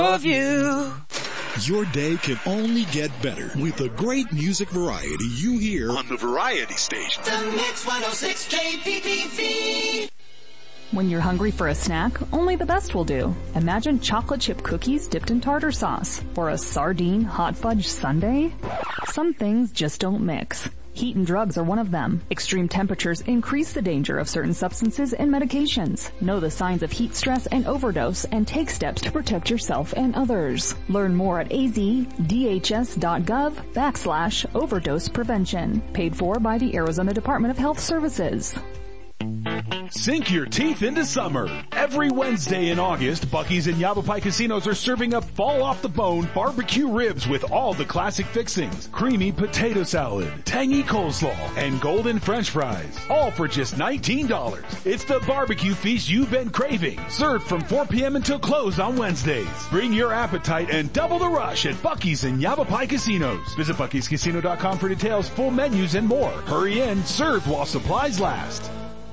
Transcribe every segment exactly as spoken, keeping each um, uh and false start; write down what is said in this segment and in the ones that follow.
of you. Your day can only get better with the great music variety you hear on the Variety Station. The Mix one oh six K P P V. When you're hungry for a snack, only the best will do. Imagine chocolate chip cookies dipped in tartar sauce, or a sardine hot fudge sundae. Some things just don't mix. Heat and drugs are one of them. Extreme temperatures increase the danger of certain substances and medications. Know the signs of heat stress and overdose and take steps to protect yourself and others. Learn more at azdhs.gov backslash overdose prevention. Paid for by the Arizona Department of Health Services. Sink your teeth into summer. Every Wednesday in August, Buc-ee's and Yavapai Casinos are serving up fall-off-the-bone barbecue ribs with all the classic fixings. Creamy potato salad, tangy coleslaw, and golden french fries. All for just nineteen dollars. It's the barbecue feast you've been craving. Served from four p.m. until close on Wednesdays. Bring your appetite and double the rush at Buc-ee's and Yavapai Casinos. Visit Buc Ees Casino dot com for details, full menus, and more. Hurry in, served while supplies last.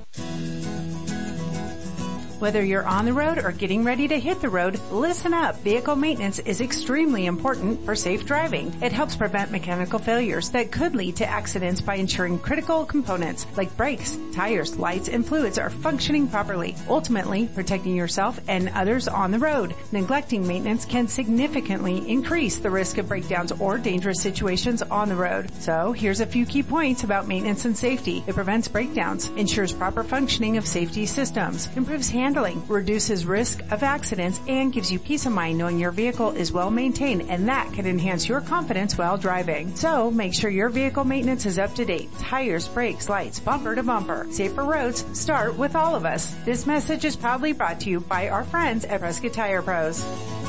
Whether you're on the road or getting ready to hit the road, listen up. Vehicle maintenance is extremely important for safe driving. It helps prevent mechanical failures that could lead to accidents by ensuring critical components like brakes, tires, lights, and fluids are functioning properly, ultimately protecting yourself and others on the road. Neglecting maintenance can significantly increase the risk of breakdowns or dangerous situations on the road. So here's a few key points about maintenance and safety. It prevents breakdowns, ensures proper functioning of safety systems, improves handling, reduces risk of accidents, and gives you peace of mind knowing your vehicle is well maintained, and that can enhance your confidence while driving. So make sure your vehicle maintenance is up to date. Tires, brakes, lights, bumper to bumper. Safer roads start with all of us. This message is proudly brought to you by our friends at Prescott Tire Pros.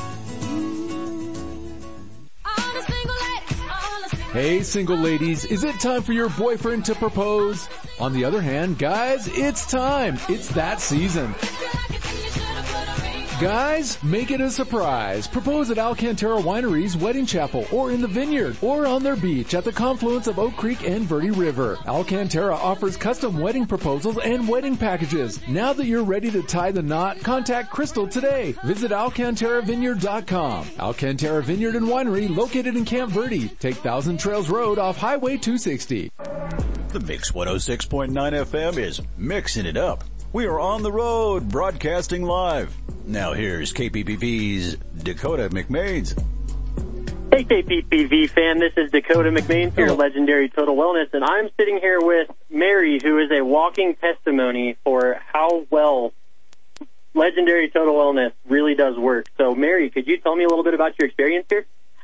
Hey, single ladies, is it time for your boyfriend to propose? On the other hand, guys, it's time. It's that season. Guys, make it a surprise. Propose at Alcantara Winery's Wedding Chapel or in the Vineyard or on their beach at the confluence of Oak Creek and Verde River. Alcantara offers custom wedding proposals and wedding packages. Now that you're ready to tie the knot, contact Crystal today. Visit alcantara vineyard dot com. Alcantara Vineyard and Winery located in Camp Verde. Take Thousand Trails Road off Highway two sixty. The Mix one oh six point nine F M is mixing it up. We are on the road, broadcasting live. Now here's K P P V's Dakota McMains. Hey K P P V fan, this is Dakota McMains here at Legendary Total Wellness, and I'm sitting here with Mary, who is a walking testimony for how well Legendary Total Wellness really does work. So Mary, could you tell me a little bit about your experience here?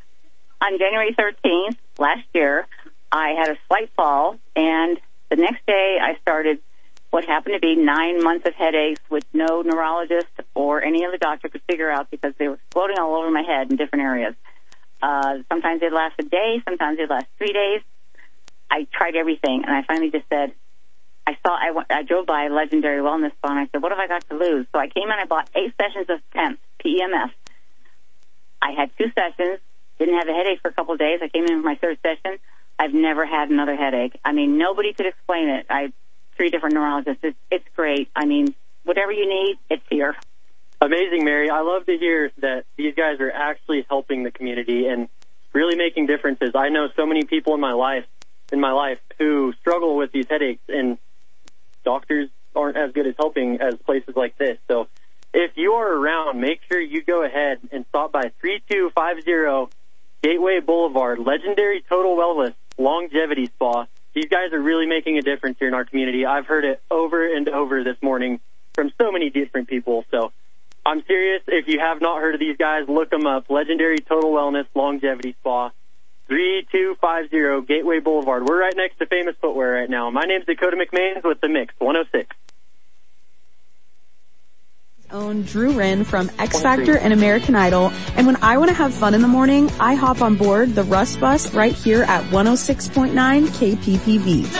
On January thirteenth last year, I had a slight fall, and the next day I started what happened to be nine months of headaches, which no neurologist or any other doctor could figure out because they were floating all over my head in different areas. Uh, sometimes they'd last a day, sometimes they'd last three days. I tried everything, and I finally just said, I saw, I, went, I drove by Legendary Wellness Spa, and I said, what have I got to lose? So I came in, I bought eight sessions of P E M S, P E M S. I had two sessions, didn't have a headache for a couple of days. I came in for my third session. I've never had another headache. I mean, nobody could explain it. I three different neurologists. It's, it's great. I mean, whatever you need, it's here. Amazing, Mary. I love to hear that these guys are actually helping the community and really making differences. I know so many people in my life, in my life, who struggle with these headaches, and doctors aren't as good as helping as places like this. So if you are around, make sure you go ahead and stop by three two five zero Gateway Boulevard, Legendary Total Wellness Longevity Spa. These guys are really making a difference here in our community. I've heard it over and over this morning from so many different people. So I'm serious. If you have not heard of these guys, look them up. Legendary Total Wellness Longevity Spa, three two five zero Gateway Boulevard. We're right next to Famous Footwear right now. My name's Dakota McMains with The Mix one oh six. Own Drew Wren from X Factor and American Idol, and when I want to have fun in the morning, I hop on board the Russ Bus right here at one oh six point nine K P P V.